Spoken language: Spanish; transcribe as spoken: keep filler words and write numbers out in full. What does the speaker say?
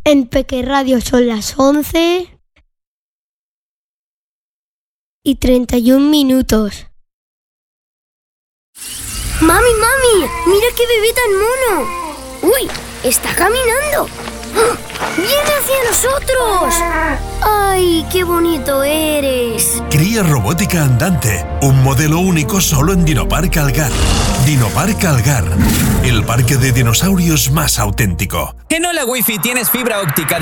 En Peque Radio son las once y treinta y un minutos. ¡Mami, mami! ¡Mira qué bebé tan mono! ¡Uy! ¡Está caminando! ¡Viene hacia nosotros! ¡Ay, qué bonito eres! Cría robótica andante, un modelo único solo en Dinopark Algar. Dinopark Algar, el parque de dinosaurios más auténtico. En Hola Wifi tienes fibra óptica